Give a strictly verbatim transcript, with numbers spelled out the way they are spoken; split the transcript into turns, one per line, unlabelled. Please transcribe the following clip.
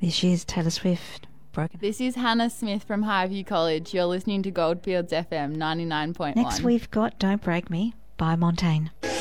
This is Taylor Swift, Broken.
This is Hannah Smith from Highview College. You're listening to Goldfields F M ninety-nine point one.
Next we've got Don't Break Me by Montaigne.